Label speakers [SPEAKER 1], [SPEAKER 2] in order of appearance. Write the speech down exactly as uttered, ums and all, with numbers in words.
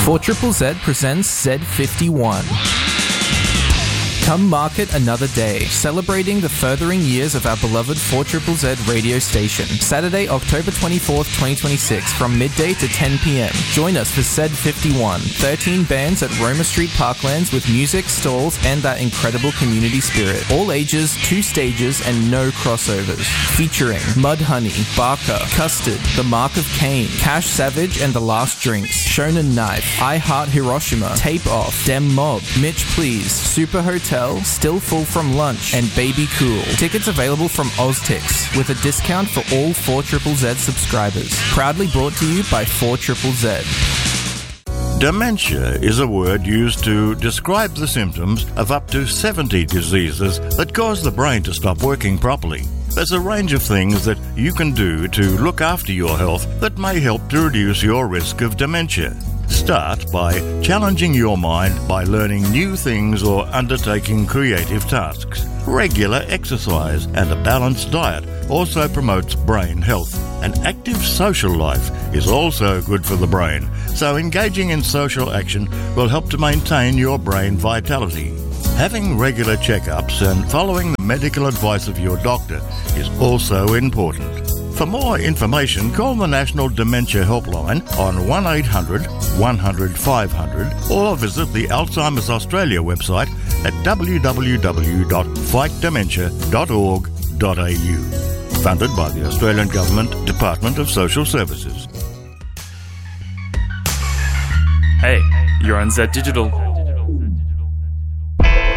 [SPEAKER 1] four Z Z Z presents Z fifty-one. Come mark it another day, celebrating the furthering years of our beloved four Z Z Z radio station. Saturday, October twenty-fourth, twenty twenty-six, from midday to ten p.m. Join us for Z fifty-one, thirteen bands at Roma Street Parklands with music, stalls, and that incredible community spirit. All ages, two stages, and no crossovers. Featuring Mudhoney, Barker, Custard, The Mark of Cain, Cash Savage and The Last Drinks, Shonen Knife, I Heart Hiroshima, Tape Off, Dem Mob, Mitch Please, Super Hotel, Still Full from Lunch, and Baby Cool. Tickets available from Oztix, with a discount for all four Z Z Z subscribers. Proudly brought to you by four Z Z Z.
[SPEAKER 2] Dementia is a word used to describe the symptoms of up to seventy diseases that cause the brain to stop working properly. There's a range of things that you can do to look after your health that may help to reduce your risk of dementia. Start by challenging your mind by learning new things or undertaking creative tasks. Regular exercise and a balanced diet also promotes brain health. An active social life is also good for the brain, so engaging in social action will help to maintain your brain vitality. Having regular checkups and following the medical advice of your doctor is also important. For more information, call the National Dementia Helpline on one eight hundred one hundred five hundred or visit the Alzheimer's Australia website at w w w dot fight dementia dot org dot a u. Funded by the Australian Government Department of Social Services.
[SPEAKER 3] Hey, you're on Z Digital.